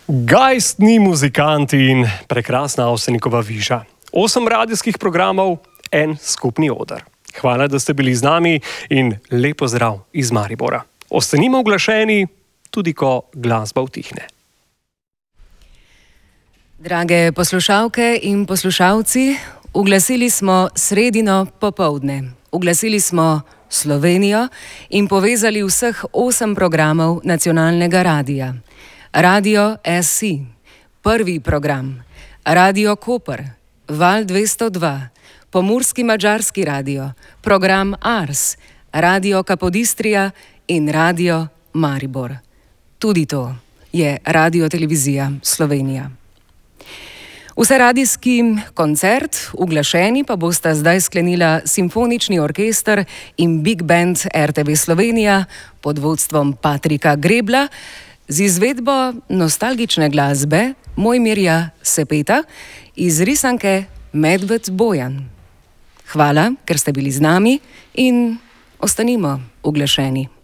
Gajstni muzikanti in prekrasna Avsenikova viža. 8 radijskih programov, en skupni oder. Hvala, da ste bili z nami in lep pozdrav iz Maribora. Ostanimo uglašeni, tudi ko glasba utihne. Drage poslušalke in poslušalci, uglasili smo sredino popoldne. Uglasili smo Slovenijo in povezali vseh 8 programov nacionalnega radija. Radio SC, prvi program, Radio Koper, Val 202, Pomurski madžarski radio, program Ars, Radio Kapodistrija in Radio Maribor. Tudi to je Radiotelevizija Slovenija. Vse radijski koncert, uglašeni pa bosta zdaj sklenila Simfonični orkester in Big Band RTV Slovenija pod vodstvom Patrika Grebla z izvedbo nostalgične glasbe Mojmirja Sepeta iz risanke Medved Bojan. Hvala, ker ste bili z nami in ostanimo uglašeni.